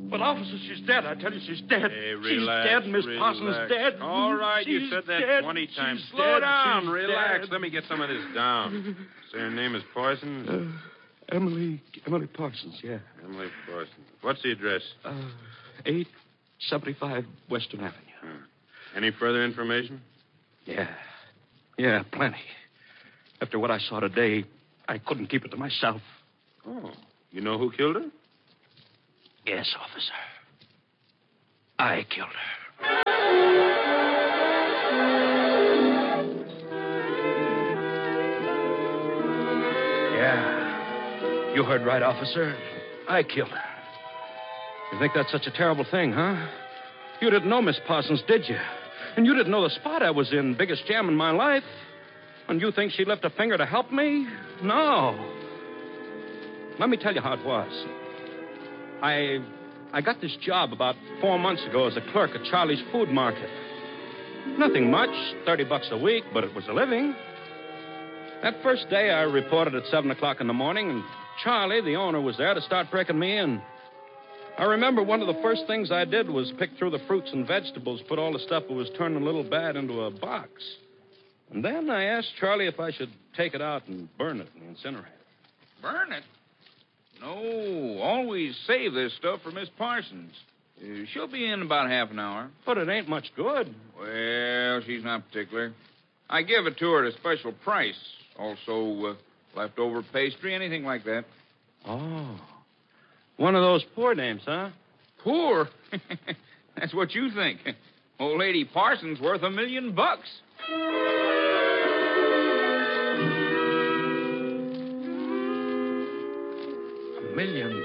But, officer, she's dead. I tell you, she's dead. Hey, relax. She's dead. Miss Parsons dead. All right, you She's said that dead. 20 times. She's Slow dead. down. She's Relax. dead. Let me get some of this down. Say her name is Parsons? Emily Parsons, yeah. Emily Parsons. What's the address? 875 Western Avenue. Any further information? Yeah, plenty. After what I saw today, I couldn't keep it to myself. Oh, you know who killed her? Yes, officer. I killed her. Yeah. You heard right, officer. I killed her. You think that's such a terrible thing, huh? You didn't know Miss Parsons, did you? And you didn't know the spot I was in, biggest jam in my life. And you think she'd lift a finger to help me? No. Let me tell you how it was. I got this job about 4 months ago as a clerk at Charlie's Food Market. Nothing much, $30 a week, but it was a living. That first day, I reported at 7 o'clock in the morning, and Charlie, the owner, was there to start breaking me in. I remember one of the first things I did was pick through the fruits and vegetables, put all the stuff that was turning a little bad into a box. And then I asked Charlie if I should take it out and burn it in the incinerator. Burn it? No, always save this stuff for Miss Parsons. She'll be in about half an hour. But it ain't much good. Well, she's not particular. I give it to her at a special price. Also, leftover pastry, anything like that. Oh. One of those poor names, huh? Poor? That's what you think. Old Lady Parsons worth $1 million. $1 million.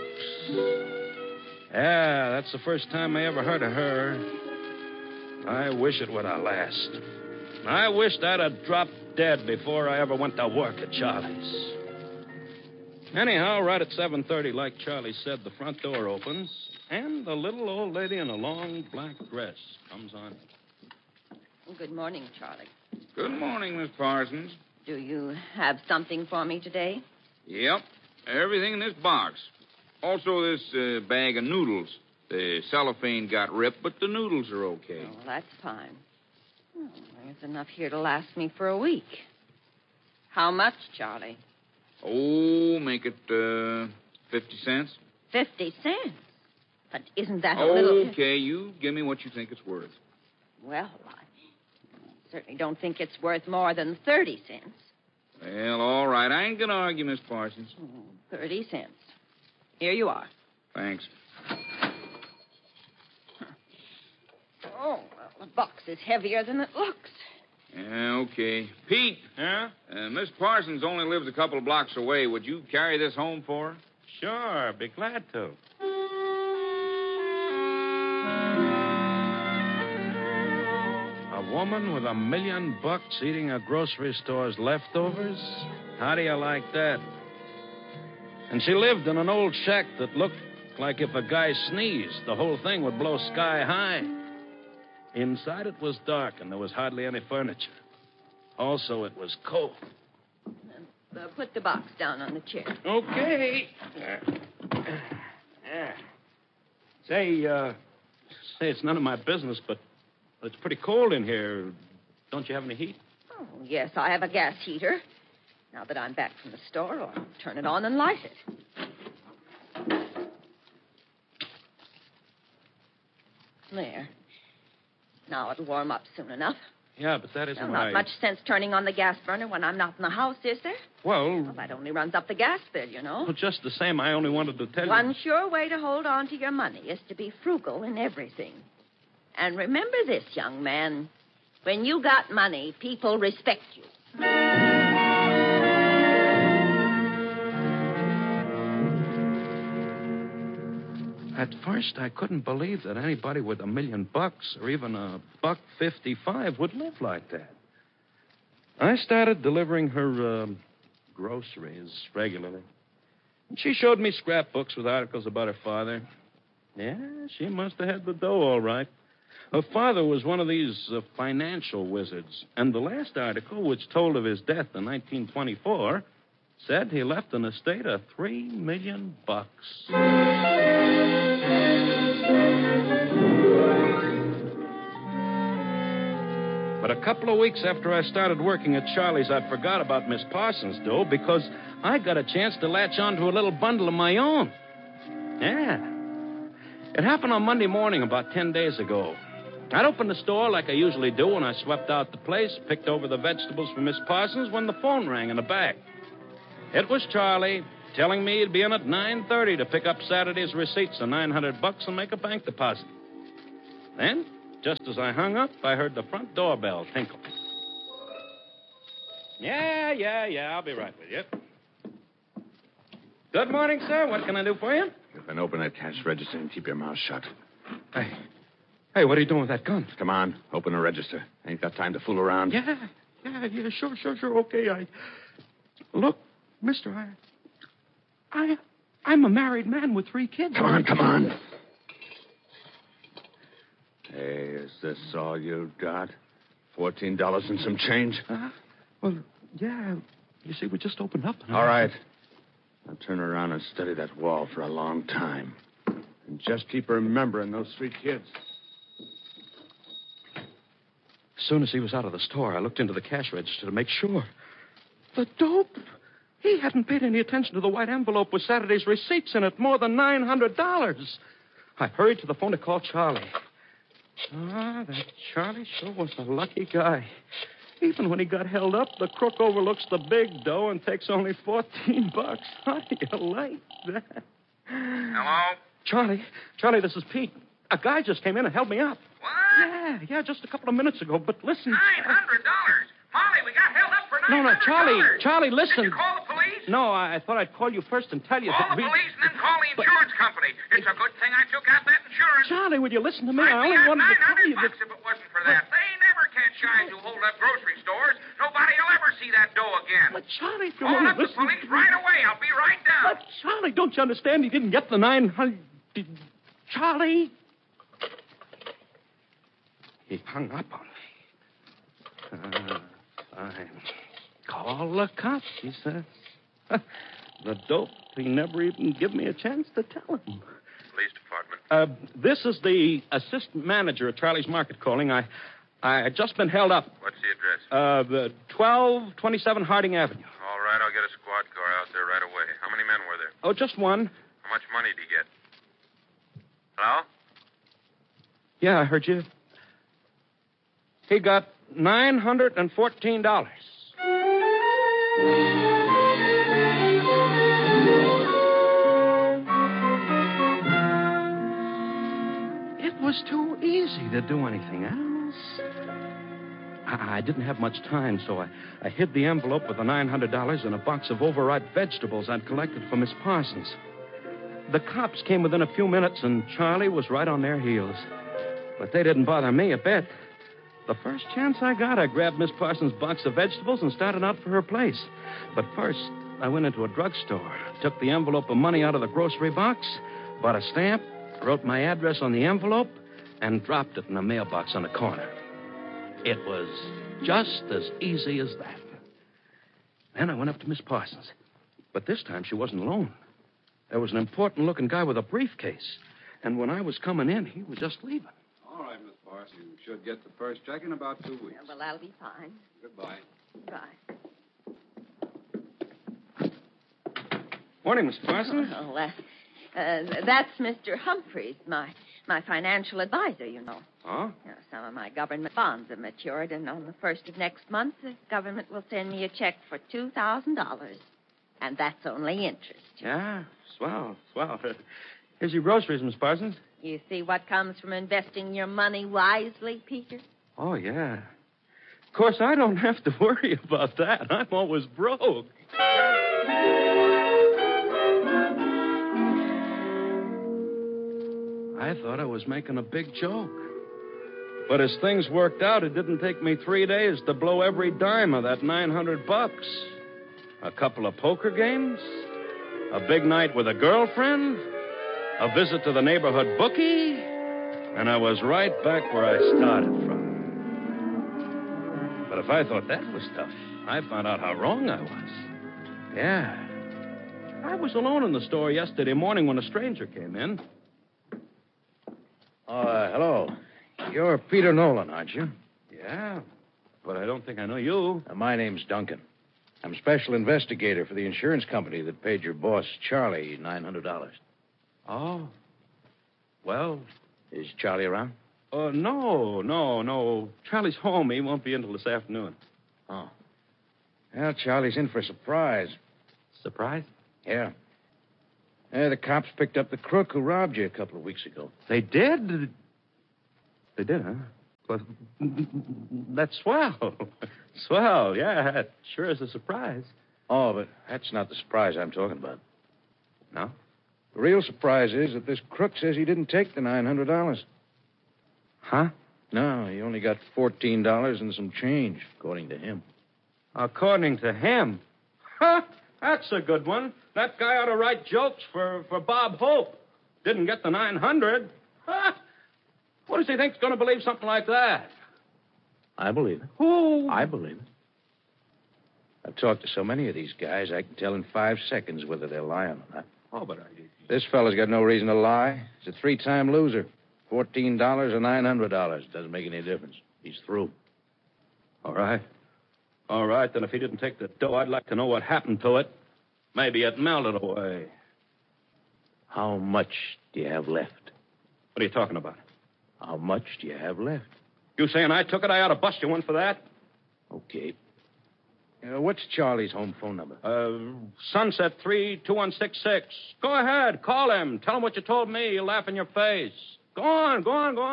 Yeah, that's the first time I ever heard of her. I wish it would have last. I wished I'd have dropped dead before I ever went to work at Charlie's. Anyhow, right at 7:30, like Charlie said, the front door opens, and the little old lady in a long black dress comes on. Good morning, Charlie. Good morning, Miss Parsons. Do you have something for me today? Yep. Everything in this box. Also, this bag of noodles. The cellophane got ripped, but the noodles are okay. Oh, well, that's fine. Oh, there's enough here to last me for a week. How much, Charlie? Oh, make it 50 cents. 50 cents? But isn't that a little... Okay, you give me what you think it's worth. Well, I certainly don't think it's worth more than 30 cents. Well, all right. I ain't going to argue, Miss Parsons. 30 cents. Here you are. Thanks. Oh, well, the box is heavier than it looks. Yeah, okay. Pete. Huh? Miss Parsons only lives a couple of blocks away. Would you carry this home for her? Sure, be glad to. A woman with $1 million eating a grocery store's leftovers? How do you like that? And she lived in an old shack that looked like if a guy sneezed, the whole thing would blow sky high. Inside it was dark, and there was hardly any furniture. Also, it was cold. Put the box down on the chair. Okay. Say, it's none of my business, but it's pretty cold in here. Don't you have any heat? Oh, yes, I have a gas heater. Now that I'm back from the store, I'll turn it on and light it. There. Now it'll warm up soon enough. Yeah, but that isn't Not much sense turning on the gas burner when I'm not in the house, is there? Well, That only runs up the gas bill, you know. well, just the same, I only wanted to tell you. One sure way to hold on to your money is to be frugal in everything. And remember this, young man. When you got money, people respect you. At first, I couldn't believe that anybody with $1 million or even $1.55 would live like that. I started delivering her groceries regularly. And she showed me scrapbooks with articles about her father. Yeah, she must have had the dough all right. Her father was one of these financial wizards. And the last article, which told of his death in 1924, said he left an estate of $3 million. couple of weeks after I started working at Charlie's, I'd forgot about Miss Parsons' dough because I got a chance to latch onto a little bundle of my own. Yeah. It happened on Monday morning about 10 days ago. I'd opened the store like I usually do when I swept out the place, picked over the vegetables for Miss Parsons when the phone rang in the back. It was Charlie telling me he'd be in at 9:30 to pick up Saturday's receipts of $900 and make a bank deposit. Then, just as I hung up, I heard the front doorbell tinkle. Yeah, I'll be right with you. Good morning, sir. What can I do for you? You can open that cash register and keep your mouth shut. Hey, what are you doing with that gun? Come on, open the register. Ain't got time to fool around. Yeah, sure. Okay, Look, mister, I'm a married man with 3 kids. Come on. Hey, is this all you got? $14 and some change? Well, yeah. You see, we just opened up. All right. Now turn around and study that wall for a long time. And just keep remembering those 3 kids. As soon as he was out of the store, I looked into the cash register to make sure. The dope! He hadn't paid any attention to the white envelope with Saturday's receipts in it, more than $900. I hurried to the phone to call Charlie. That Charlie sure was a lucky guy. Even when he got held up, the crook overlooks the big dough and takes only $14. How do you like that? Hello? Charlie, this is Pete. A guy just came in and held me up. What? Yeah, just a couple of minutes ago. But listen. $900? Molly, we got held up for $900. No, Charlie, listen. Did you call the police? No, I thought I'd call you first and tell you Call that the police and then call the insurance company. It's a good thing I took out that insurance. Charlie, would you listen to me? I'd I be only out wanted to tell you $900 that... if it wasn't for that. They never catch guys who hold up grocery stores. Nobody will ever see that dough again. But, Charlie, if you Call want up to the listen... police right away. I'll be right down. But, Charlie, don't you understand? He didn't get the 900... Charlie... He hung up on me. Fine. Call the cops, he says. The dope, he never even give me a chance to tell him. Police department. This is the assistant manager at Charlie's Market calling. I had just been held up. What's the address? The 1227 Harding Avenue. All right, I'll get a squad car out there right away. How many men were there? Oh, just one. How much money did he get? Hello? Yeah, I heard you. He got $914. It was too easy to do anything else. I didn't have much time, so I hid the envelope with the $900 in a box of overripe vegetables I'd collected for Miss Parsons. The cops came within a few minutes, and Charlie was right on their heels. But they didn't bother me a bit. The first chance I got, I grabbed Miss Parsons' box of vegetables and started out for her place. But first, I went into a drugstore, took the envelope of money out of the grocery box, bought a stamp, wrote my address on the envelope, and dropped it in a mailbox on the corner. It was just as easy as that. Then I went up to Miss Parsons. But this time she wasn't alone. There was an important-looking guy with a briefcase. And when I was coming in, he was just leaving. All right, Miss Parsons. You should get the first check in about 2 weeks. Well, that'll be fine. Goodbye. Bye. Morning, Miss Parsons. Oh, that's Mr. Humphreys, my financial advisor, you know. Oh? Some of my government bonds have matured, and on the 1st of next month, the government will send me a check for $2,000. And that's only interest. Yeah, swell. Here's your groceries, Miss Parsons. You see what comes from investing your money wisely, Peter? Oh, yeah. Of course, I don't have to worry about that. I'm always broke. I thought I was making a big joke. But as things worked out, it didn't take me 3 days to blow every dime of that $900. A couple of poker games, a big night with a girlfriend, a visit to the neighborhood bookie, and I was right back where I started from. But if I thought that was tough, I found out how wrong I was. Yeah. I was alone in the store yesterday morning when a stranger came in. Hello. You're Peter Nolan, aren't you? Yeah. but I don't think I know you. My name's Duncan. I'm special investigator for the insurance company that paid your boss, Charlie, $900. Oh. Well, Is Charlie around? no. Charlie's home. He won't be in until this afternoon. Oh. Well, Charlie's in for a surprise. Surprise? Yeah. The cops picked up the crook who robbed you a couple of weeks ago. They did? They did, huh? Well, that's swell. Swell, yeah. It sure is a surprise. Oh, but that's not the surprise I'm talking about. No? The real surprise is that this crook says he didn't take the $900. Huh? No, he only got $14 and some change, according to him. According to him. Huh? That's a good one. That guy ought to write jokes for Bob Hope. Didn't get the 900. Huh? What does he think's going to believe something like that? I believe it. Who? I believe it. I've talked to so many of these guys, I can tell in 5 seconds whether they're lying or not. Oh, but This fella's got no reason to lie. He's a 3-time loser. $14 or $900. Doesn't make any difference. He's through. All right. All right, then if he didn't take the dough, I'd like to know what happened to it. Maybe it melted away. How much do you have left? What are you talking about? How much do you have left? You saying I took it? I ought to bust you one for that. Okay. What's Charlie's home phone number? Sunset 32166. Go ahead. Call him. Tell him what you told me. He'll laugh in your face. Go on.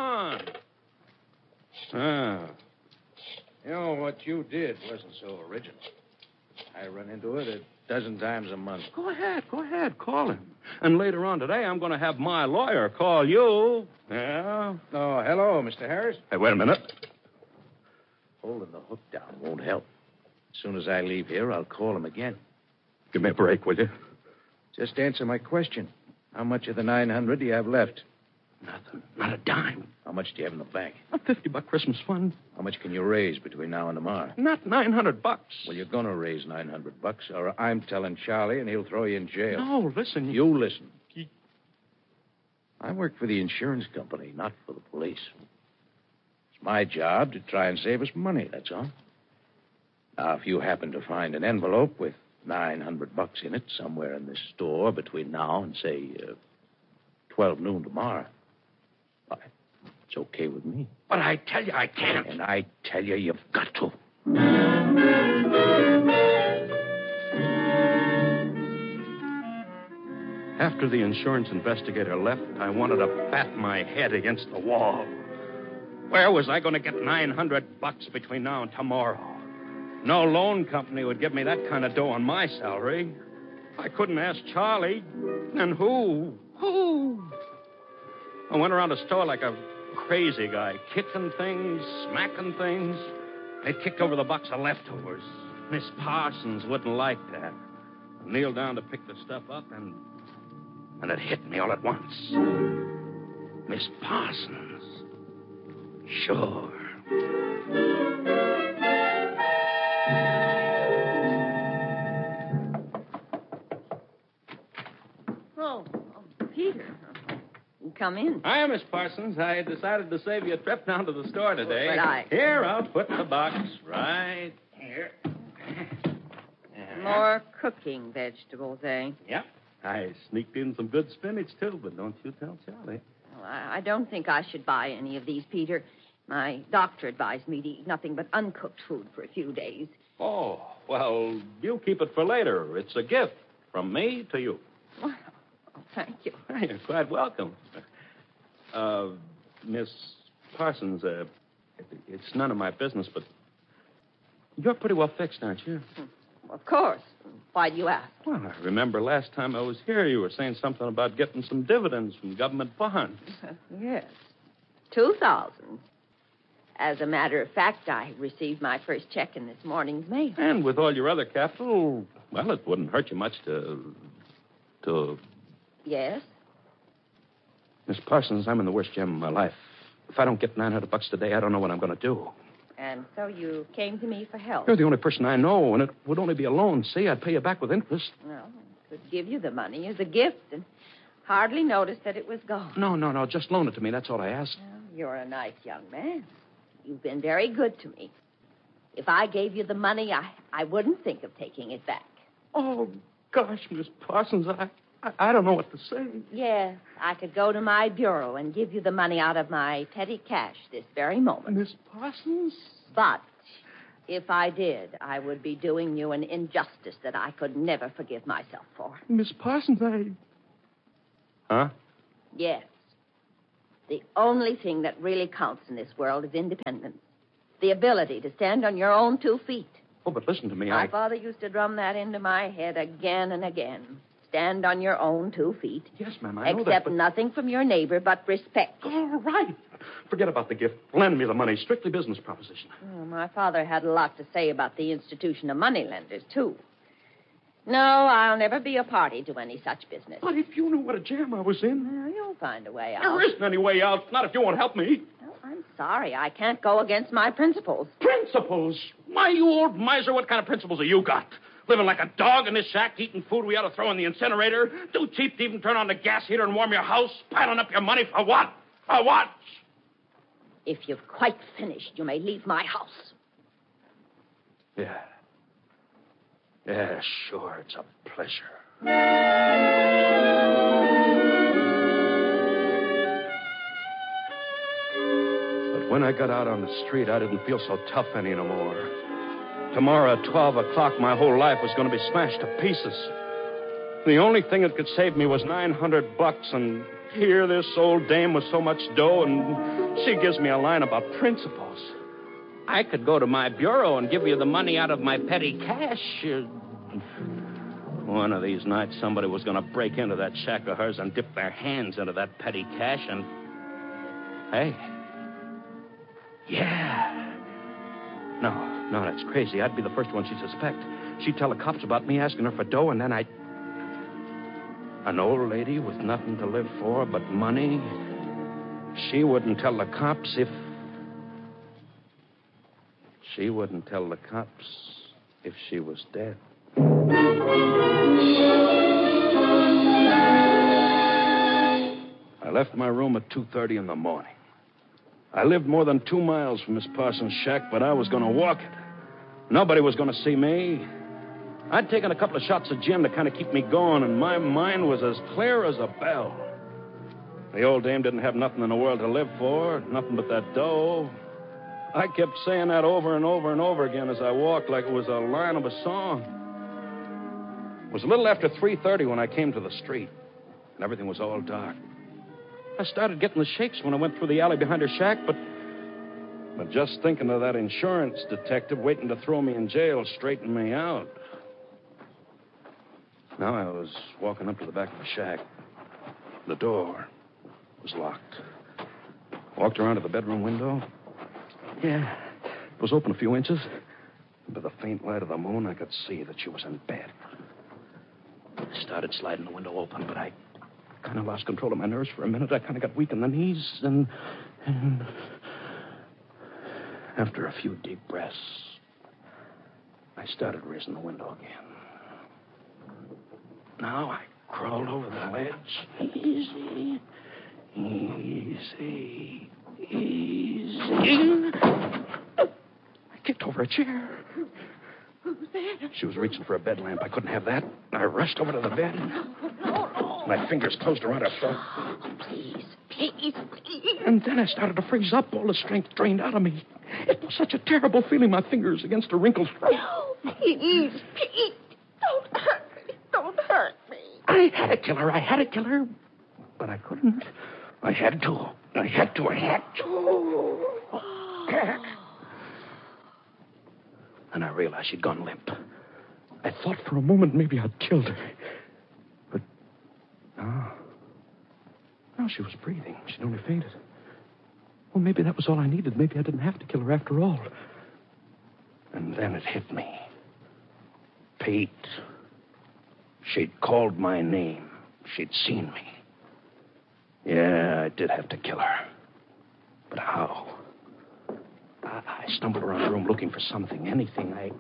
Ah. You know, what you did wasn't so original. I run into it a dozen times a month. Go ahead. Call him. And later on today, I'm going to have my lawyer call you. Yeah? Oh, hello, Mr. Harris. Hey, wait a minute. Holding the hook down won't help. As soon as I leave here, I'll call him again. Give me a break, will you? Just answer my question. How much of the 900 do you have left? Nothing. Not a dime. How much do you have in the bank? A $50 Christmas fund. How much can you raise between now and tomorrow? Not $900. Well, you're going to raise $900, or I'm telling Charlie, and he'll throw you in jail. No, listen. You listen. I work for the insurance company, not for the police. It's my job to try and save us money, that's all. Now, if you happen to find an envelope with $900 in it somewhere in this store between now and, say, 12 noon tomorrow, why, it's okay with me. But I tell you I can't. And I tell you, you've got to. After the insurance investigator left, I wanted to bat my head against the wall. Where was I going to get $900 between now and tomorrow? No loan company would give me that kind of dough on my salary. I couldn't ask Charlie. And who? I went around the store like a crazy guy, kicking things, smacking things. They kicked over the box of leftovers. Miss Parsons wouldn't like that. I kneeled down to pick the stuff up, and it hit me all at once. Miss Parsons. Sure. Oh, Peter. Come in. Hi, Miss Parsons. I decided to save you a trip down to the store today. But Here, I'll put the box right here. More cooking vegetables, eh? Yep. I sneaked in some good spinach, too, but don't you tell Charlie. Well, I don't think I should buy any of these, Peter. My doctor advised me to eat nothing but uncooked food for a few days. Oh, well, you keep it for later. It's a gift from me to you. Well, thank you. You're quite welcome. Miss Parsons, it's none of my business, but you're pretty well fixed, aren't you? Of course. Why do you ask? Well, I remember last time I was here, you were saying something about getting some dividends from government bonds. Yes. 2,000. As a matter of fact, I received my first check in this morning's mail. And with all your other capital, well, it wouldn't hurt you much to... Yes? Miss Parsons, I'm in the worst jam of my life. If I don't get $900 today, I don't know what I'm going to do. And so you came to me for help. You're the only person I know, and it would only be a loan. See, I'd pay you back with interest. Well, I could give you the money as a gift and hardly noticed that it was gone. No. Just loan it to me. That's all I ask. Well, you're a nice young man. You've been very good to me. If I gave you the money, I wouldn't think of taking it back. Oh, gosh, Miss Parsons, I don't know what to say. Yes, I could go to my bureau and give you the money out of my petty cash this very moment. Miss Parsons? But if I did, I would be doing you an injustice that I could never forgive myself for. Miss Parsons, Huh? Yes. The only thing that really counts in this world is independence. The ability to stand on your own 2 feet. Oh, but listen to me, My father used to drum that into my head again and again. Stand on your own 2 feet. Yes, ma'am, I know Accept that, but... nothing from your neighbor but respect. All right. Forget about the gift. Lend me the money. Strictly business proposition. Oh, my father had a lot to say about the institution of moneylenders, too. No, I'll never be a party to any such business. But if you knew what a jam I was in... Well, you'll find a way out. There isn't any way out. Not if you won't help me. Oh, I'm sorry. I can't go against my principles. Principles? Why, you old miser, what kind of principles have you got? Living like a dog in this shack, eating food we ought to throw in the incinerator? Too cheap to even turn on the gas heater and warm your house? Piling up your money for what? For what? If you've quite finished, you may leave my house. Yeah. Yeah, sure. It's a pleasure. But when I got out on the street, I didn't feel so tough any no more. Tomorrow at 12 o'clock, my whole life was going to be smashed to pieces. The only thing that could save me was $900, and here this old dame with so much dough, and she gives me a line about principles. I could go to my bureau and give you the money out of my petty cash. One of these nights, somebody was going to break into that shack of hers and dip their hands into that petty cash, and... Hey. Yeah. No, that's crazy. I'd be the first one she'd suspect. She'd tell the cops about me asking her for dough, and then I'd... An old lady with nothing to live for but money. She wouldn't tell the cops if... She wouldn't tell the cops if she was dead. I left my room at 2:30 in the morning. I lived more than 2 miles from Miss Parsons' shack, but I was going to walk it. Nobody was going to see me. I'd taken a couple of shots of gin to kind of keep me going, and my mind was as clear as a bell. The old dame didn't have nothing in the world to live for, nothing but that dough. I kept saying that over and over and over again as I walked like it was a line of a song. It was a little after 3:30 when I came to the street, and everything was all dark. I started getting the shakes when I went through the alley behind her shack, but just thinking of that insurance detective waiting to throw me in jail straightened me out. Now I was walking up to the back of the shack. The door was locked. Walked around to the bedroom window. Yeah, it was open a few inches. And by the faint light of the moon, I could see that she was in bed. I started sliding the window open, but I kind of lost control of my nerves for a minute. I kind of got weak in the knees, and after a few deep breaths, I started raising the window again. Now I crawled over the ledge. Easy. I kicked over a chair. Who's there? She was reaching for a bed lamp. I couldn't have that. I rushed over to the bed. No. My fingers closed around her throat. Oh, please. And then I started to freeze up. All the strength drained out of me. It was such a terrible feeling, my fingers against her wrinkled throat. No, please. Don't hurt me. Don't hurt me. I had to kill her. But I couldn't. I had to. And I realized she'd gone limp. I thought for a moment maybe I'd killed her. But no, she was breathing. She'd only fainted. Well, maybe that was all I needed. Maybe I didn't have to kill her after all. And then it hit me. Pete. She'd called my name. She'd seen me. Yeah, I did have to kill her. But how? I stumbled around the room looking for something, anything. I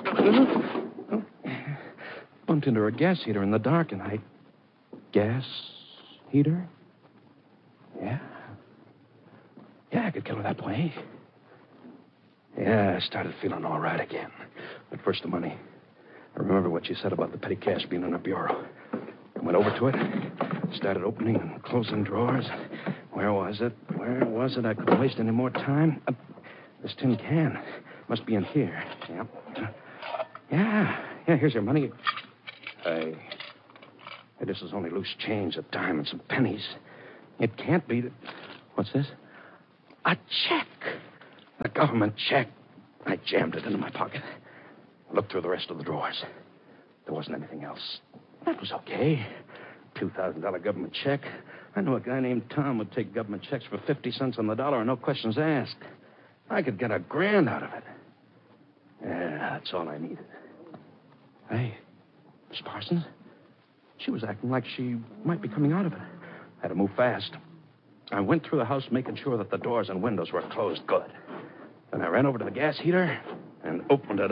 bumped into a gas heater in the dark, and Gas heater? Yeah. Yeah, I could kill her that way. Yeah, I started feeling all right again. But first, the money. I remember what you said about the petty cash being in a bureau. I went over to it, started opening and closing drawers. Where was it? I couldn't waste any more time. This tin can must be in here. Yep. Yeah, here's your money. Hey, this is only loose change, a dime and some pennies. It can't be that... What's this? A check. A government check. I jammed it into my pocket. I looked through the rest of the drawers. There wasn't anything else. That was okay. $2,000 government check. I knew a guy named Tom would take government checks for 50 cents on the dollar and no questions asked. I could get $1,000 out of it. Yeah, that's all I needed. Hey, Miss Parsons? She was acting like she might be coming out of it. I had to move fast. I went through the house making sure that the doors and windows were closed good. Then I ran over to the gas heater and opened it up.